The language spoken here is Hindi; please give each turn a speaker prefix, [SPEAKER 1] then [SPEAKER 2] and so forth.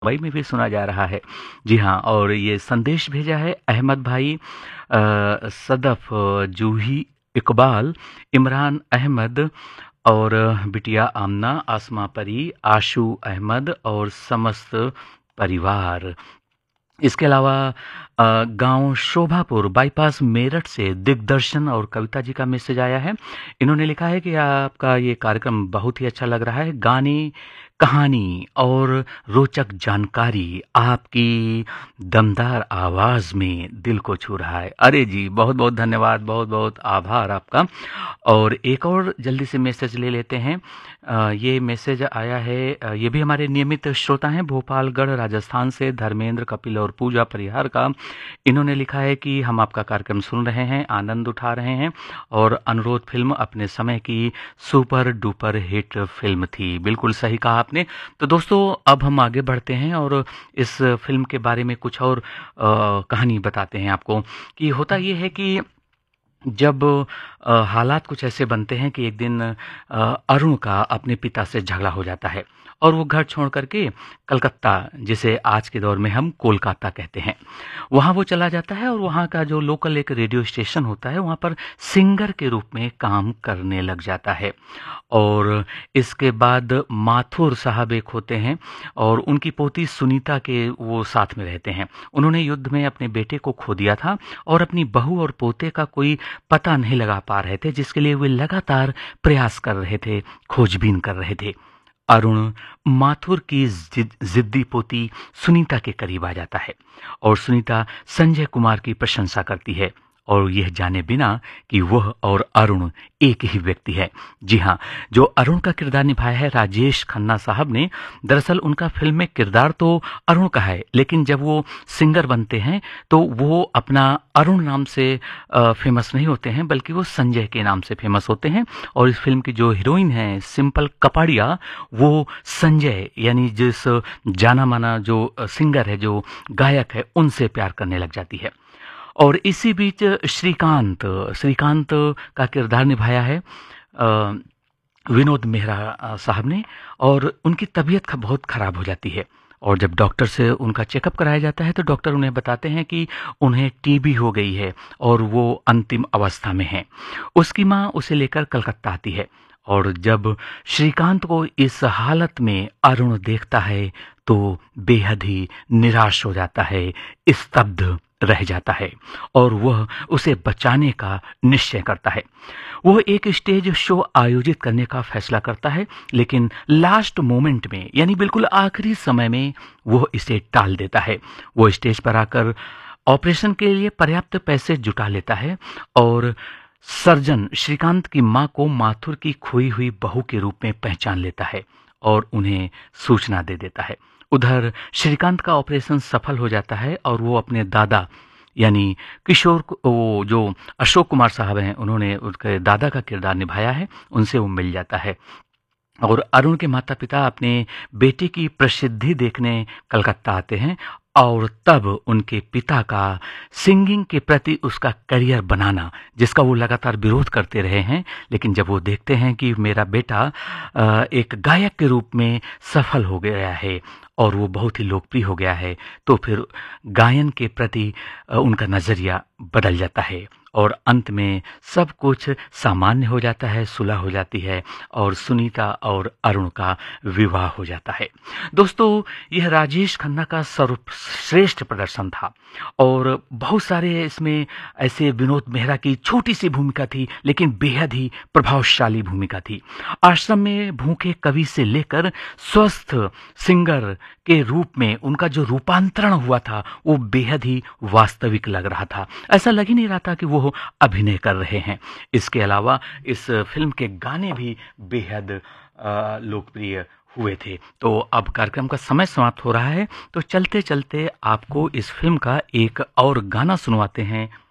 [SPEAKER 1] मुंबई में भी सुना जा रहा है। जी हाँ, और ये संदेश भेजा है अहमद भाई, सदफ, जूही इकबाल, इमरान अहमद और बिटिया आमना, आसमा परी, आशू अहमद और समस्त परिवार। इसके अलावा गांव शोभापुर बाईपास मेरठ से दिग्दर्शन और कविता जी का मैसेज आया है। इन्होंने लिखा है कि आपका ये कार्यक्रम बहुत ही अच्छा लग रहा है। गाने, कहानी और रोचक जानकारी आपकी दमदार आवाज में दिल को छू रहा है। अरे जी, बहुत बहुत धन्यवाद, बहुत बहुत आभार आपका। और एक और जल्दी से मैसेज ले लेते हैं। ये मैसेज आया है, ये भी हमारे नियमित श्रोता हैं, भोपालगढ़ राजस्थान से धर्मेंद्र, कपिल और पूजा परिहार का। इन्होंने लिखा है कि हम आपका कार्यक्रम सुन रहे हैं, आनंद उठा रहे हैं और अनुरोध फिल्म अपने समय की सुपर डुपर हिट फिल्म थी। बिल्कुल सही कहा आपने। तो दोस्तों, अब हम आगे बढ़ते हैं और इस फिल्म के बारे में कुछ और कहानी बताते हैं आपको। कि होता ये है कि जब हालात कुछ ऐसे बनते हैं कि एक दिन अरुण का अपने पिता से झगड़ा हो जाता है और वो घर छोड़ करके कलकत्ता, जिसे आज के दौर में हम कोलकाता कहते हैं, वहाँ वो चला जाता है और वहाँ का जो लोकल एक रेडियो स्टेशन होता है वहाँ पर सिंगर के रूप में काम करने लग जाता है। और इसके बाद माथुर साहब एक होते हैं और उनकी पोती सुनीता के वो साथ में रहते हैं। उन्होंने युद्ध में अपने बेटे को खो दिया था और अपनी बहू और पोते का कोई पता नहीं लगा पा रहे थे, जिसके लिए वे लगातार प्रयास कर रहे थे, खोजबीन कर रहे थे। अरुण माथुर की जिद्दी पोती सुनीता के करीब आ जाता है और सुनीता संजय कुमार की प्रशंसा करती है, और यह जाने बिना कि वह और अरुण एक ही व्यक्ति है। जी हाँ, जो अरुण का किरदार निभाया है राजेश खन्ना साहब ने, दरअसल उनका फिल्म में किरदार तो अरुण का है, लेकिन जब वो सिंगर बनते हैं तो वो अपना अरुण नाम से फेमस नहीं होते हैं, बल्कि वो संजय के नाम से फेमस होते हैं। और इस फिल्म की जो हीरोइन है सिंपल कपाड़िया, वो संजय यानी जिस जाना माना जो सिंगर है, जो गायक है, उनसे प्यार करने लग जाती है। और इसी बीच श्रीकांत श्रीकांत का किरदार निभाया है विनोद मेहरा साहब ने, और उनकी तबीयत बहुत खराब हो जाती है। और जब डॉक्टर से उनका चेकअप कराया जाता है तो डॉक्टर उन्हें बताते हैं कि उन्हें टीबी हो गई है और वो अंतिम अवस्था में हैं। उसकी माँ उसे लेकर कलकत्ता आती है और जब श्रीकांत को इस हालत में अरुण देखता है तो बेहद ही निराश हो जाता है, स्तब्ध रह जाता है और वह उसे बचाने का निश्चय करता है। वह एक स्टेज शो आयोजित करने का फैसला करता है, लेकिन लास्ट मोमेंट में यानी बिल्कुल आखिरी समय में वह इसे टाल देता है। वो स्टेज पर आकर ऑपरेशन के लिए पर्याप्त पैसे जुटा लेता है और सर्जन श्रीकांत की मां को माथुर की खोई हुई बहू के रूप में पहचान लेता है और उन्हें सूचना दे देता है। उधर श्रीकांत का ऑपरेशन सफल हो जाता है और वो अपने दादा यानी वो जो अशोक कुमार साहब हैं, उन्होंने उनके दादा का किरदार निभाया है, उनसे वो मिल जाता है। और अरुण के माता पिता अपने बेटे की प्रसिद्धि देखने कलकत्ता आते हैं और तब उनके पिता का सिंगिंग के प्रति उसका करियर बनाना, जिसका वो लगातार विरोध करते रहे हैं, लेकिन जब वो देखते हैं कि मेरा बेटा एक गायक के रूप में सफल हो गया है और वो बहुत ही लोकप्रिय हो गया है, तो फिर गायन के प्रति उनका नज़रिया बदल जाता है और अंत में सब कुछ सामान्य हो जाता है, सुलह हो जाती है और सुनीता और अरुण का विवाह हो जाता है। दोस्तों, यह राजेश खन्ना का सर्वश्रेष्ठ प्रदर्शन था और बहुत सारे इसमें ऐसे विनोद मेहरा की छोटी सी भूमिका थी, लेकिन बेहद ही प्रभावशाली भूमिका थी। आश्रम में भूखे कवि से लेकर स्वस्थ सिंगर के रूप में उनका जो रूपांतरण हुआ था वो बेहद ही वास्तविक लग रहा था। ऐसा लग ही नहीं रहा था कि वो अभिनय कर रहे हैं। इसके अलावा इस फिल्म के गाने भी बेहद लोकप्रिय हुए थे। तो अब कार्यक्रम का समय समाप्त हो रहा है, तो चलते चलते आपको इस फिल्म का एक और गाना सुनवाते हैं।